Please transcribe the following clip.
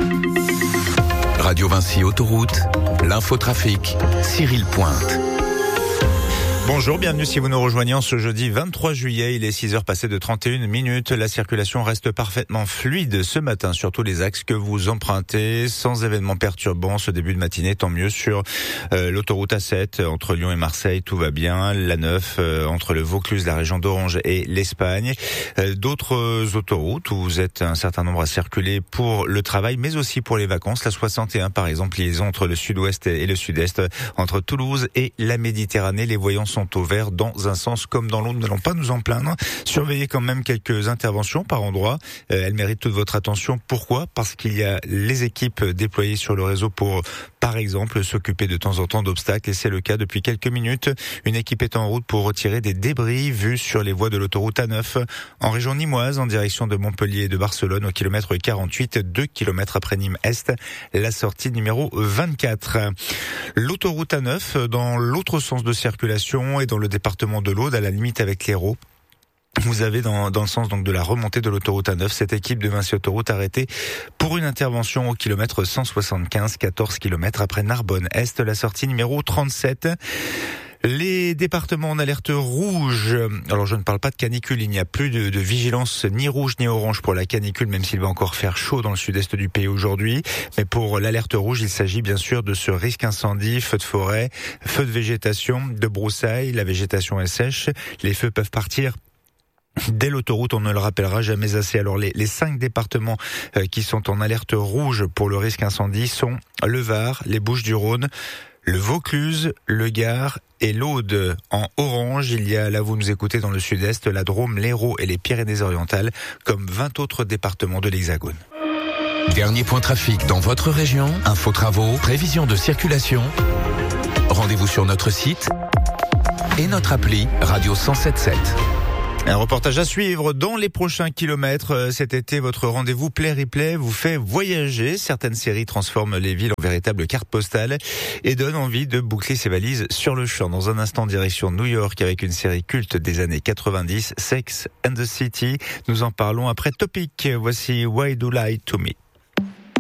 Radio Vinci Autoroute, l'infotrafic, Cyril Pointe. Bonjour, bienvenue si vous nous rejoignez en ce jeudi 23 juillet, il est 6h passé de 31 minutes. La circulation reste parfaitement fluide ce matin sur tous les axes que vous empruntez, sans événements perturbants ce début de matinée, tant mieux sur l'autoroute A7 entre Lyon et Marseille, tout va bien. L'A9 entre le Vaucluse, la région d'Orange et l'Espagne. D'autres autoroutes où vous êtes un certain nombre à circuler pour le travail, mais aussi pour les vacances. La 61 par exemple, liaison entre le sud-ouest et le sud-est, entre Toulouse et la Méditerranée. Les voyants sont au vert dans un sens comme dans l'autre, nous n'allons pas nous en plaindre. Surveillez quand même quelques interventions par endroit. Elles méritent toute votre attention. Pourquoi ? Parce qu'il y a les équipes déployées sur le réseau pour, par exemple, s'occuper de temps en temps d'obstacles. Et c'est le cas depuis quelques minutes. Une équipe est en route pour retirer des débris vus sur les voies de l'autoroute A9 en région nîmoise, en direction de Montpellier et de Barcelone, au kilomètre 48, 2 km après Nîmes-Est, la sortie numéro 24. L'autoroute A9, dans l'autre sens de circulation, et dans le département de l'Aude, à la limite avec l'Hérault. Vous avez dans le sens donc de la remontée de l'autoroute A9 cette équipe de Vinci Autoroute arrêtée pour une intervention au kilomètre 175, 14 km après Narbonne-Est, la sortie numéro 37. Les départements en alerte rouge. Alors je ne parle pas de canicule, il n'y a plus de vigilance ni rouge ni orange pour la canicule, même s'il va encore faire chaud dans le sud-est du pays aujourd'hui. Mais pour l'alerte rouge, il s'agit bien sûr de ce risque incendie, feu de forêt, feu de végétation, de broussailles. La végétation est sèche, les feux peuvent partir dès l'autoroute, on ne le rappellera jamais assez. Alors les 5 départements qui sont en alerte rouge pour le risque incendie sont le Var, les Bouches-du-Rhône, le Vaucluse, le Gard et l'Aude. En orange, il y a, là vous nous écoutez dans le sud-est, la Drôme, l'Hérault et les Pyrénées-Orientales, comme 20 autres départements de l'Hexagone. Dernier point trafic dans votre région, info travaux, prévision de circulation. Rendez-vous sur notre site et notre appli Radio 107.7. Un reportage à suivre dans les prochains kilomètres. Cet été, votre rendez-vous Play Replay vous fait voyager. Certaines séries transforment les villes en véritables cartes postales et donnent envie de boucler ses valises sur le champ. Dans un instant, direction New York avec une série culte des années 90, Sex and the City. Nous en parlons après Topic. Voici Why Do Lie to Me.